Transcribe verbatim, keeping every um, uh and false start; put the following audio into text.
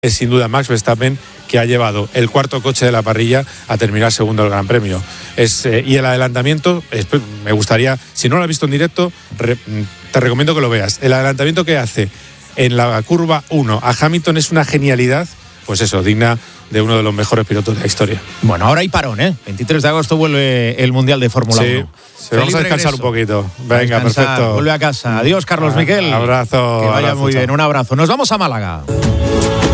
Es sin duda Max Verstappen, que ha llevado el cuarto coche de la parrilla a terminar segundo del Gran Premio. Es, eh, y el adelantamiento, es, me gustaría, si no lo has visto en directo, re, te recomiendo que lo veas. El adelantamiento que hace en la curva uno a Hamilton es una genialidad, pues eso, digna de uno de los mejores pilotos de la historia. Bueno, ahora hay parón, ¿eh? veintitrés de agosto vuelve el Mundial de Fórmula sí, uno. Sí, vamos a descansar regreso. un poquito. Venga, descansar, perfecto. Vuelve a casa. Adiós, Carlos ah, Miguel. Abrazo. Que vaya abrazo, muy chao. bien. Un abrazo. Nos vamos a Málaga.